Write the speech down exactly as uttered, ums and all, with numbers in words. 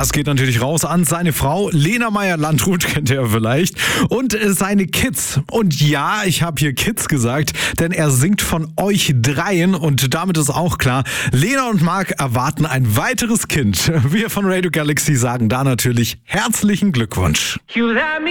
Das geht natürlich raus an seine Frau Lena Meyer-Landrut, kennt ihr ja vielleicht, und äh, seine Kids. Und ja, ich habe hier Kids gesagt, denn er singt von euch dreien und damit ist auch klar, Lena und Marc erwarten ein weiteres Kind. Wir von Radio Galaxy sagen da natürlich herzlichen Glückwunsch.